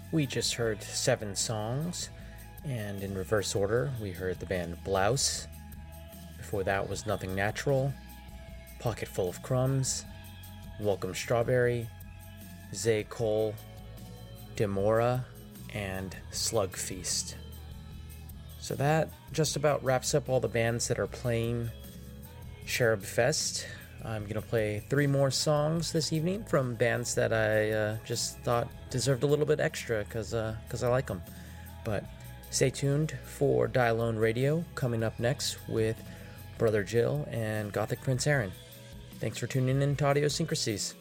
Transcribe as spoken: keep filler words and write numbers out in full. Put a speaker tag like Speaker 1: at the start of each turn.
Speaker 1: We just heard seven songs, and in reverse order, we heard the band Blouse. Before that was Nothing Natural, Pocket Full of Crumbs, Welcome Strawberry, Zay Cole, Demora, and Slug Feast. So that just about wraps up all the bands that are playing Cherub Fest. I'm going to play three more songs this evening from bands that I uh, just thought deserved a little bit extra because uh, cause I like them. But stay tuned for Die Alone Radio coming up next with Brother Jill and Gothic Prince Aaron. Thanks for tuning in to Audiosyncrasies.